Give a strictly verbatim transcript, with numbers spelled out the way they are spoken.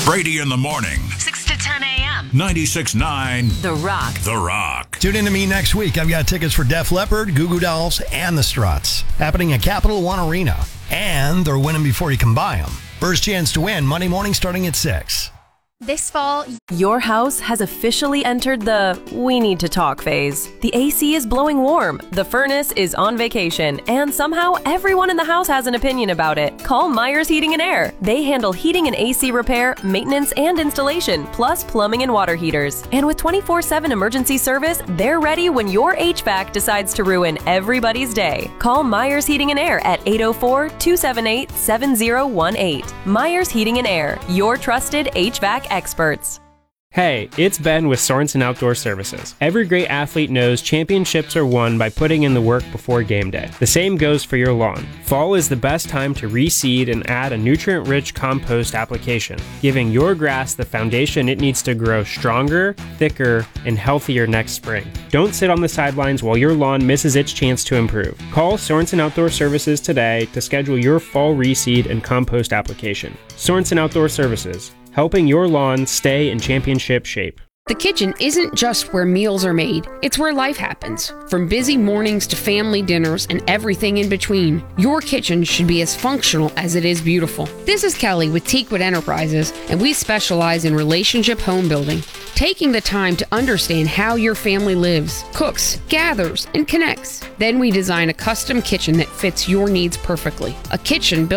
Brady in the morning. six to ten a.m. ninety-six point nine The Rock. The Rock. Tune in to me next week. I've got tickets for Def Leppard, Goo Goo Dolls, and the Struts. Happening at Capital One Arena. And they're winning before you can buy them. First chance to win Monday morning starting at six. This fall, Your house has officially entered the we need to talk phase. The A C is blowing warm, the furnace is on vacation, and somehow everyone in the house has an opinion about it. Call Myers Heating and Air. They handle heating and A C repair, maintenance, and installation, plus plumbing and water heaters. And with twenty-four seven emergency service, they're ready when your H V A C decides to ruin everybody's day. Call Myers Heating and Air at eight oh four, two seven eight, seven oh one eight. Myers Heating and Air, your trusted H V A C experts. Hey, it's Ben with Sorensen Outdoor Services. Every great athlete knows championships are won by putting in the work before game day. The same goes for your lawn. Fall is the best time to reseed and add a nutrient-rich compost application, giving your grass the foundation it needs to grow stronger, thicker, and healthier next spring. Don't sit on the sidelines while your lawn misses its chance to improve. Call Sorensen Outdoor Services today to schedule your fall reseed and compost application. Sorensen Outdoor Services, helping your lawn stay in championship shape. The kitchen isn't just where meals are made, it's where life happens. From busy mornings to family dinners and everything in between, your kitchen should be as functional as it is beautiful. This is Kelly with Teakwood Enterprises, and we specialize in relationship home building, taking the time to understand how your family lives, cooks, gathers, and connects. Then we design a custom kitchen that fits your needs perfectly. A kitchen built